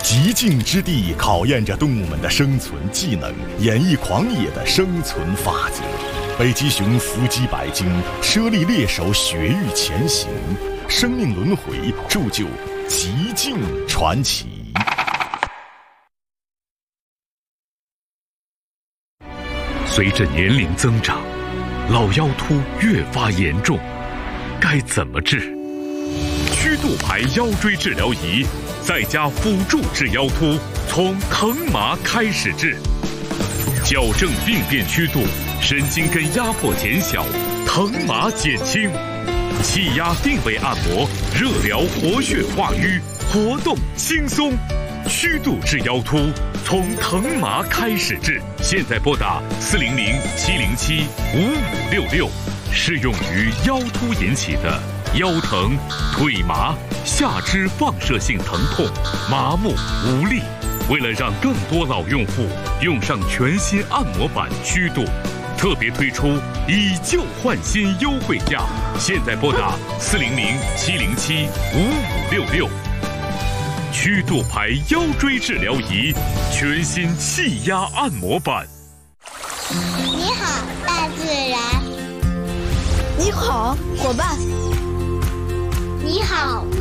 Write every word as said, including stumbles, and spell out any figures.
极境之地考验着动物们的生存技能，演绎狂野的生存法则。北极熊伏击白鲸，猞猁猎手雪域前行，生命轮回铸就极境传奇。 随着年龄增长，老腰突越发严重，该怎么治？曲度牌腰椎治疗仪，再加辅助治腰突，从疼麻开始治，矫正病变曲度，神经根压迫减小，疼麻减轻，气压定位按摩，热疗活血化瘀，活动轻松。曲度治腰突，从疼麻开始治。现在拨打四零零七零七五五六六，适用于腰突引起的腰疼、腿麻、下肢放射性疼痛、麻木无力。为了让更多老用户用上全新按摩板曲度，特别推出以旧换新优惠价。现在拨打四零零七零七五五六六。曲度牌腰椎治疗仪，全新气压按摩板。 你好，大自然。 你好，伙伴。 你好。